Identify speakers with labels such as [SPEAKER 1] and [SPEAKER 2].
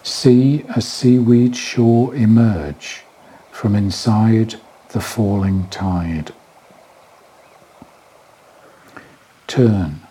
[SPEAKER 1] See a seaweed shore emerge from inside the falling tide. Turn